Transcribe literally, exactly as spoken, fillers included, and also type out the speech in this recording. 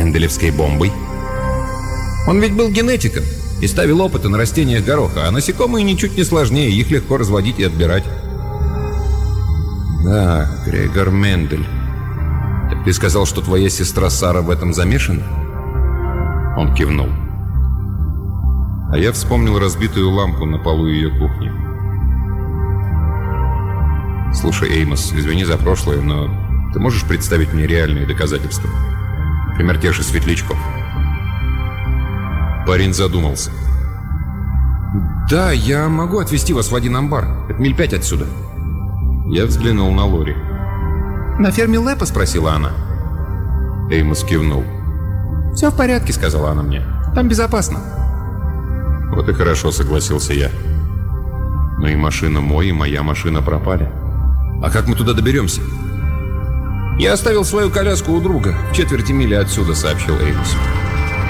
менделевской бомбой? Он ведь был генетиком и ставил опыты на растениях гороха, а насекомые ничуть не сложнее, их легко разводить и отбирать. Да, Грегор Мендель. Так ты сказал, что твоя сестра Сара в этом замешана? Он кивнул. А я вспомнил разбитую лампу на полу ее кухни. Слушай, Эймос, извини за прошлое, но ты можешь представить мне реальные доказательства? Например, тех же светлячков. Парень задумался. Да, я могу отвезти вас в один амбар. Это миль пять отсюда. Я взглянул на Лори. На ферме Лэпа? Спросила она. Эймос кивнул. Все в порядке, сказала она мне. Там безопасно. Вот и хорошо, согласился я. Но и машина мой, и моя машина пропали. А как мы туда доберемся? Я оставил свою коляску у друга в четверти мили отсюда, сообщил Эймос.